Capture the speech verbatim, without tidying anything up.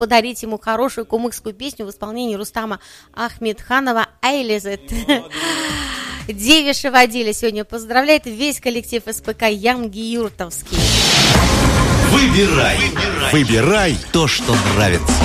подарить ему хорошую кумыкскую песню в исполнении Рустама Ахмедханова «Айлезет». Девиша водили сегодня поздравляет весь коллектив СПК Янги Юртовский. Выбирай, выбирай то, что нравится.